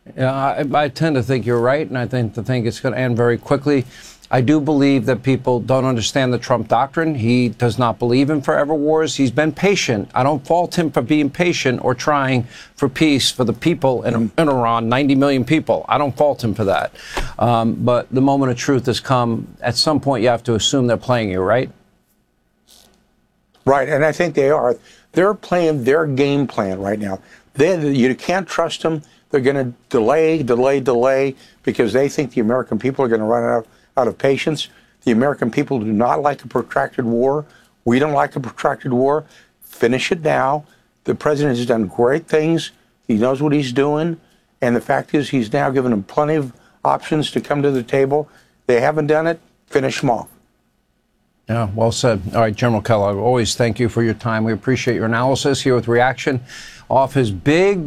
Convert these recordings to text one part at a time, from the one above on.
Yeah, I tend to think you're right, and I think it's going to end very quickly. I do believe that people don't understand the Trump doctrine. He does not believe in forever wars. He's been patient. I don't fault him for being patient or trying for peace for the people in Iran, 90 million people. I don't fault him for that. But the moment of truth has come. At some point, you have to assume they're playing you, right? Right, and I think they are. They're playing their game plan right now. You can't trust them. They're going to delay, because they think the American people are going to run out of patience. The American people do not like a protracted war. We don't like a protracted war. Finish it now. The president has done great things. He knows what he's doing. And the fact is, he's now given them plenty of options to come to the table. They haven't done it. Finish them off. Yeah, well said. All right, General Kellogg, always thank you for your time. We appreciate your analysis here with Reaction. Off his big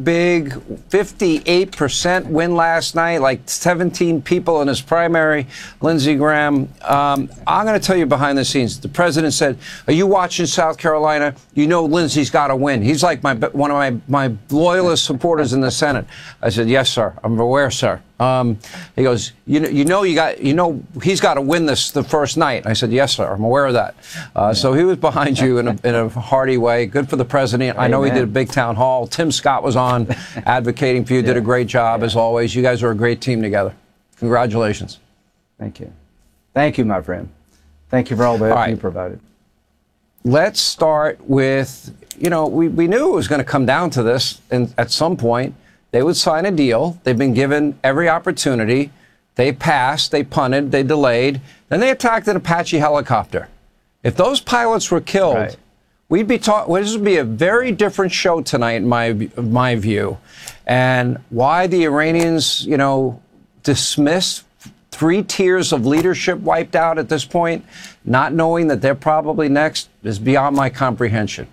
58% win last night, like 17 people in his primary, Lindsey Graham. I'm going to tell you behind the scenes. The president said, "Are you watching South Carolina? You know Lindsey's got to win. He's like one of my loyalist supporters in the Senate." I said, "Yes, sir. I'm aware, sir." He goes, you know he's got to win this the first night. I said, "Yes, sir. I'm aware of that." So he was behind you in a hearty way. Good for the president. I know he did a big town hall. Tim Scott was on advocating for you. Did a great job as always. You guys are a great team together. Congratulations. Thank you. Thank you, my friend. Thank you for all the help you provided. Let's start with, we knew it was going to come down to this, and at some point they would sign a deal. They've been given every opportunity. They passed, they punted, they delayed. Then they attacked an Apache helicopter. If those pilots were killed, we'd be talking. This would be a very different show tonight, in my view. And why the Iranians, dismiss 3 tiers of leadership wiped out at this point, not knowing that they're probably next, is beyond my comprehension.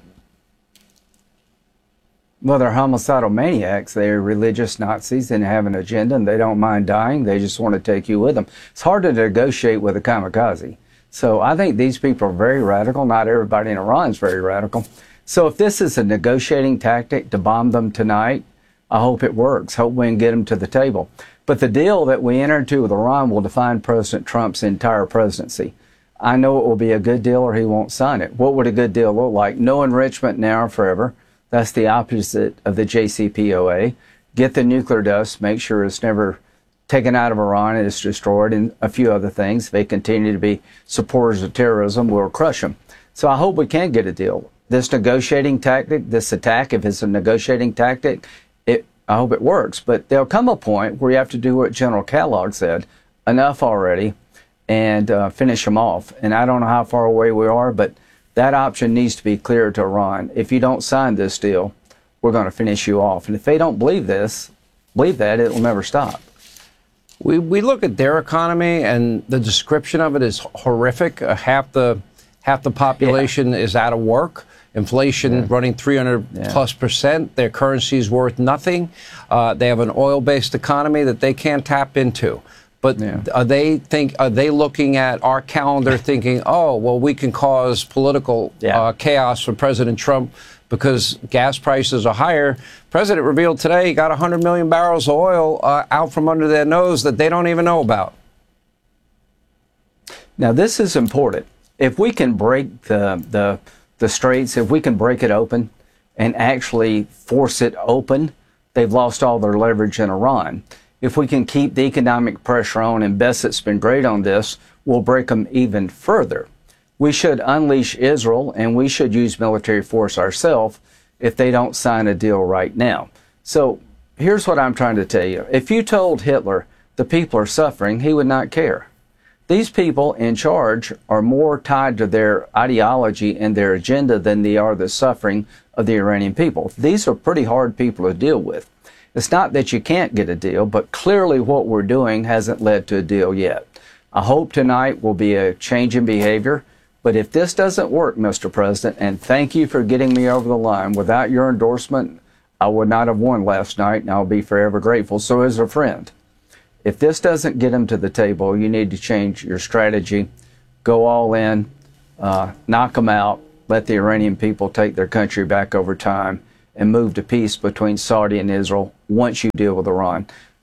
Well, they're homicidal maniacs. They're religious Nazis and have an agenda, and they don't mind dying. They just want to take you with them. It's hard to negotiate with a kamikaze. So I think these people are very radical. Not everybody in Iran is very radical. So if this is a negotiating tactic to bomb them tonight, I hope it works. Hope we can get them to the table. But the deal that we enter into with Iran will define President Trump's entire presidency. I know it will be a good deal or he won't sign it. What would a good deal look like? No enrichment now or forever. That's the opposite of the JCPOA. Get the nuclear dust, make sure it's never taken out of Iran and it's destroyed, and a few other things. If they continue to be supporters of terrorism, we'll crush them. So I hope we can get a deal. This negotiating tactic, this attack, if it's a negotiating tactic, I hope it works. But there'll come a point where you have to do what General Kellogg said, enough already, and finish them off. And I don't know how far away we are, but that option needs to be clear to Iran. If you don't sign this deal, we're going to finish you off. And if they don't believe that, it will never stop. We look at their economy, and the description of it is horrific. Half the population is out of work. Inflation running 300+%. Their currency is worth nothing. They have an oil-based economy that they can't tap into. But are they looking at our calendar thinking, oh, well, we can cause political chaos for President Trump because gas prices are higher? President revealed today he got 100 million barrels of oil out from under their nose that they don't even know about. Now, this is important. If we can break the straits, if we can break it open and actually force it open, they've lost all their leverage in Iran. If we can keep the economic pressure on, and Bessett's been great on this, we'll break them even further. We should unleash Israel, and we should use military force ourselves if they don't sign a deal right now. So here's what I'm trying to tell you. If you told Hitler the people are suffering, he would not care. These people in charge are more tied to their ideology and their agenda than they are the suffering of the Iranian people. These are pretty hard people to deal with. It's not that you can't get a deal, but clearly what we're doing hasn't led to a deal yet. I hope tonight will be a change in behavior. But if this doesn't work, Mr. President, and thank you for getting me over the line, without your endorsement, I would not have won last night, and I'll be forever grateful. So as a friend, if this doesn't get them to the table, you need to change your strategy, go all in, knock them out, let the Iranian people take their country back over time, and move to peace between Saudi and Israel once you deal with Iran.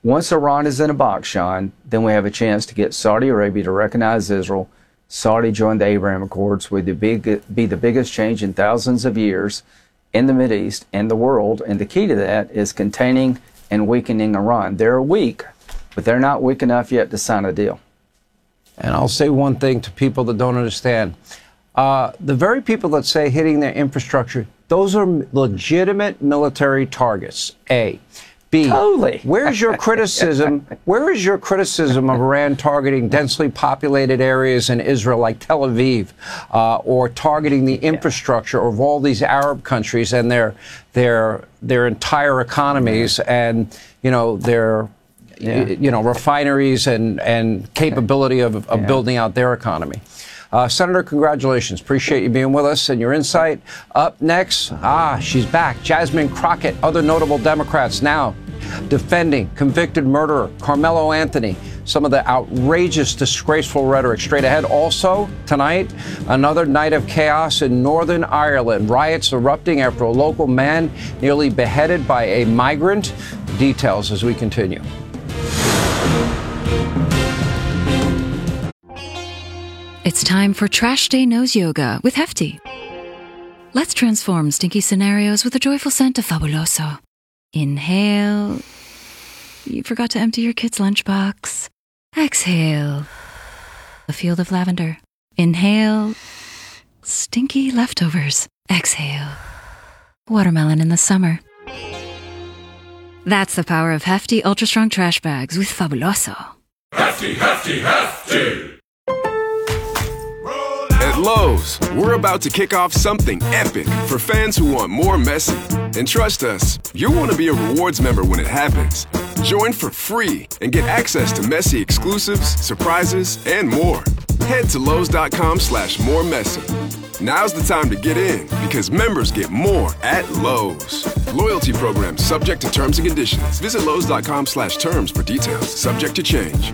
Once Iran is in a box, Sean, then we have a chance to get Saudi Arabia to recognize Israel. Saudi join the Abraham Accords, would be the biggest change in thousands of years in the Mideast and the world. And the key to that is containing and weakening Iran. They're weak, but they're not weak enough yet to sign a deal. And I'll say one thing to people that don't understand. The very people that say hitting their infrastructure, those are legitimate military targets, A. B, totally. Where's your criticism? Where is your criticism of Iran targeting densely populated areas in Israel like Tel Aviv, or targeting the infrastructure of all these Arab countries and their entire economies and their refineries and capability of building out their economy? Senator, congratulations. Appreciate you being with us and your insight. Up next, she's back. Jasmine Crockett, other notable Democrats now defending convicted murderer Carmelo Anthony. Some of the outrageous, disgraceful rhetoric straight ahead. Also, tonight, another night of chaos in Northern Ireland. Riots erupting after a local man nearly beheaded by a migrant. Details as we continue. It's time for Trash Day Nose Yoga with Hefty. Let's transform stinky scenarios with a joyful scent of Fabuloso. Inhale. You forgot to empty your kid's lunchbox. Exhale. A field of lavender. Inhale. Stinky leftovers. Exhale. Watermelon in the summer. That's the power of Hefty Ultra Strong Trash Bags with Fabuloso. Hefty, Hefty, Hefty! At Lowe's, we're about to kick off something epic for fans who want more Messi. And trust us, you'll want to be a rewards member when it happens. Join for free and get access to Messi exclusives, surprises, and more. Head to Lowe's.com/moremessy. Now's the time to get in because members get more at Lowe's. Loyalty program subject to terms and conditions. Visit Lowe's.com/terms for details. Subject to change.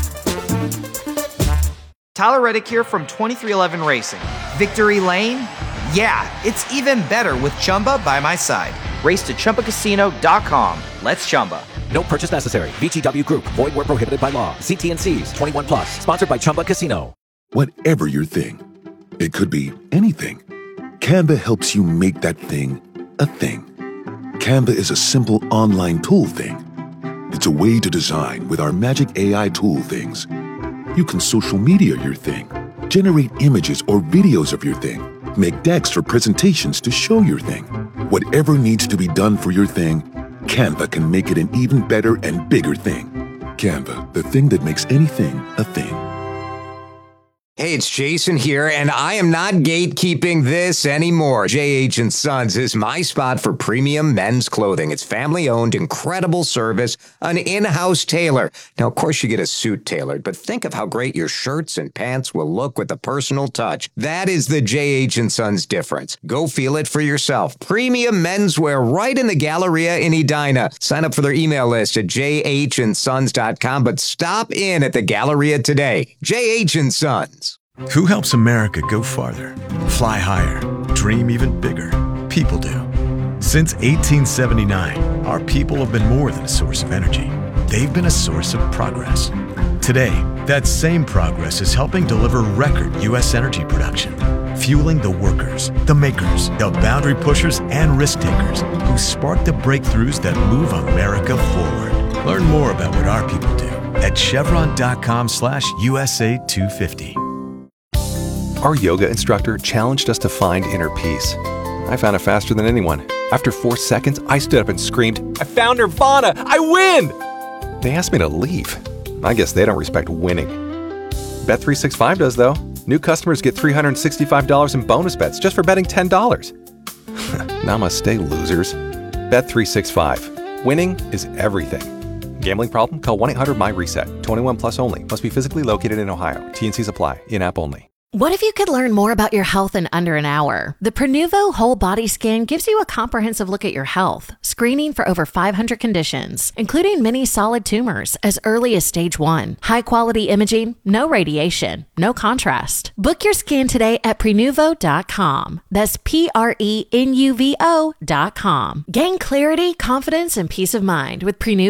Tyler Reddick here from 2311 Racing. Victory Lane? Yeah, it's even better with Chumba by my side. Race to ChumbaCasino.com. Let's Chumba. No purchase necessary. VGW Group. Void where prohibited by law. See T&Cs. 21 plus. Sponsored by Chumba Casino. Whatever your thing, it could be anything. Canva helps you make that thing a thing. Canva is a simple online tool thing. It's a way to design with our magic AI tool things. You can social media your thing, generate images or videos of your thing, make decks or presentations to show your thing. Whatever needs to be done for your thing, Canva can make it an even better and bigger thing. Canva, the thing that makes anything a thing. Hey, it's Jason here, and I am not gatekeeping this anymore. J.H. & Sons is my spot for premium men's clothing. It's family-owned, incredible service, an in-house tailor. Now, of course, you get a suit tailored, but think of how great your shirts and pants will look with a personal touch. That is the J.H. & Sons difference. Go feel it for yourself. Premium menswear right in the Galleria in Edina. Sign up for their email list at jhnSons.com, but stop in at the Galleria today. J.H. & Sons. Who helps America go farther, fly higher, dream even bigger? People do. Since 1879, our people have been more than a source of energy. They've been a source of progress. Today, that same progress is helping deliver record U.S. energy production, fueling the workers, the makers, the boundary pushers, and risk takers who spark the breakthroughs that move America forward. Learn more about what our people do at Chevron.com/USA250. Our yoga instructor challenged us to find inner peace. I found it faster than anyone. After 4 seconds, I stood up and screamed, "I found Nirvana! I win!" They asked me to leave. I guess they don't respect winning. Bet365 does, though. New customers get $365 in bonus bets just for betting $10. Namaste, losers. Bet365. Winning is everything. Gambling problem? Call 1-800-MY-RESET. 21 plus only. Must be physically located in Ohio. T&Cs apply. In-app only. What if you could learn more about your health in under an hour? The Prenuvo Whole Body Scan gives you a comprehensive look at your health, screening for over 500 conditions, including many solid tumors as early as stage 1. High-quality imaging, no radiation, no contrast. Book your scan today at Prenuvo.com. That's Prenuvo.com. Gain clarity, confidence, and peace of mind with Prenuvo.